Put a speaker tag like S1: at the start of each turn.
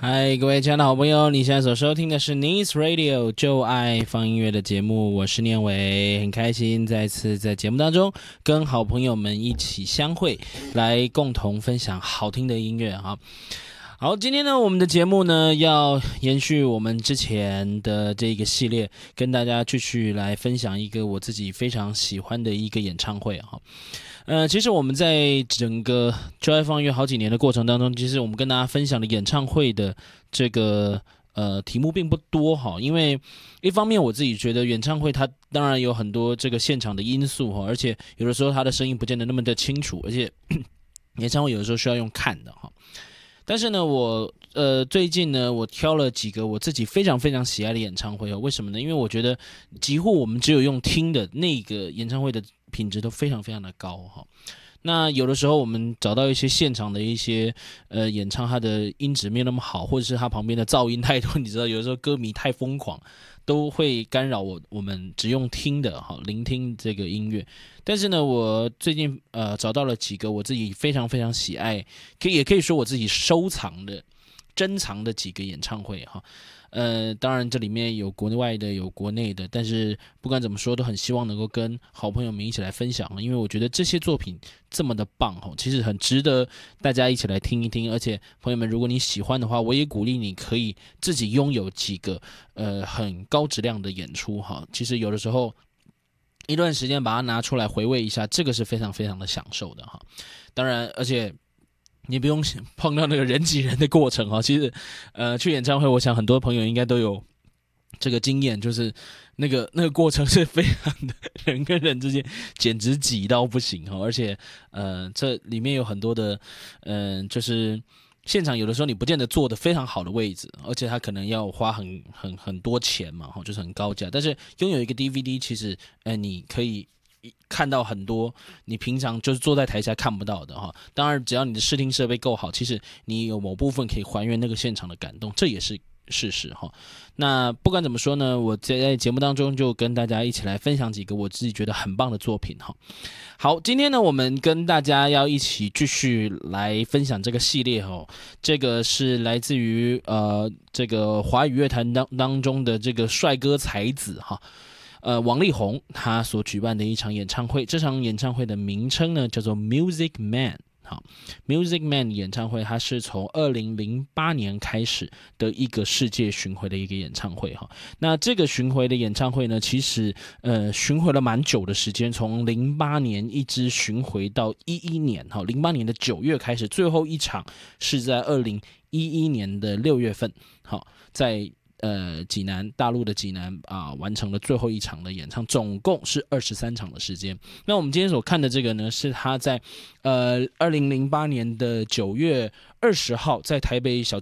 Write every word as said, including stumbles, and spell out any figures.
S1: 嗨，各位亲爱的好朋友，你现在所收听的是 Nice Radio 就爱放音乐的节目，我是念伟，很开心再次在节目当中跟好朋友们一起相会，来共同分享好听的音乐哈。好，今天呢，我们的节目呢要延续我们之前的这个系列，跟大家继续来分享一个我自己非常喜欢的一个演唱会哈。呃，其实我们在整个就爱放音乐好几年的过程当中，其实我们跟大家分享的演唱会的这个呃题目并不多哈，因为一方面我自己觉得演唱会它当然有很多这个现场的因素哈，而且有的时候它的声音不见得那么的清楚，而且演唱会有的时候需要用看的哈。但是呢，我呃最近呢，我挑了几个我自己非常非常喜爱的演唱会哦。为什么呢？因为我觉得几乎我们只有用听的那个演唱会的品质都非常非常的高哈。那有的时候我们找到一些现场的一些呃演唱，它的音质没有那么好，或者是它旁边的噪音太多，你知道，有的时候歌迷太疯狂，都会干扰我我们只用听的哈聆听这个音乐。但是呢，我最近呃找到了几个我自己非常非常喜爱，可以也可以说我自己收藏的、珍藏的几个演唱会哈。呃，当然这里面有国外的，有国内的，但是不管怎么说，都很希望能够跟好朋友们一起来分享，因为我觉得这些作品这么的棒哈，其实很值得大家一起来听一听。而且朋友们，如果你喜欢的话，我也鼓励你可以自己拥有几个呃很高质量的演出哈。其实有的时候一段时间把它拿出来回味一下，这个是非常非常的享受的哈。当然，而且你不用碰到那个人挤人的过程哈。其实，呃，去演唱会，我想很多朋友应该都有这个经验，就是那个那个过程是非常的，人跟人之间简直挤到不行哈。而且，呃，这里面有很多的，嗯、呃，就是现场有的时候你不见得坐得非常好的位置，而且他可能要花很很很多钱嘛，哈，就是很高价。但是拥有一个 D V D， 其实，呃，你可以看到很多你平常就是坐在台下看不到的哈。当然，只要你的视听设备够好，其实你有某部分可以还原那个现场的感动，这也是事实哈。那不管怎么说呢，我在节目当中就跟大家一起来分享几个我自己觉得很棒的作品哈。好，今天呢，我们跟大家要一起继续来分享这个系列哈。这个是来自于呃这个华语乐坛当当中的这个帅哥才子哈。呃，王力宏他所举办的一场演唱会，这场演唱会的名称呢叫做 Music Man。好 ，Music Man 演唱会，它是从二零零八年开始的一个世界巡回的一个演唱会哈。那这个巡回的演唱会呢，其实呃巡回了蛮久的时间，从零八年一直巡回到一一年哈，零八年的九月开始，最后一场是在二零一一年的六月份，好，在呃，济南大陆的济南啊、呃，完成了最后一场的演唱，总共是二十三场的时间。那我们今天所看的这个呢，是他在呃二零零八年的九月二十号在台北小